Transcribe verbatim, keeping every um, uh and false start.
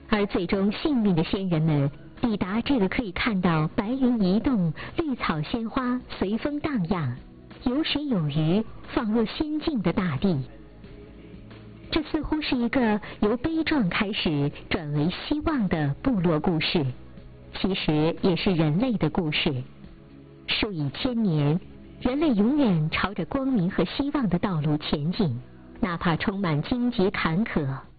而最终幸运的仙人们抵达这个可以看到白云移动、绿草鲜花随风荡漾、有水有鱼、放入仙境的大地。这似乎是一个由悲壮开始转为希望的部落故事，其实也是人类的故事。数以千年，人类永远朝着光明和希望的道路前进，哪怕充满荆棘坎坷。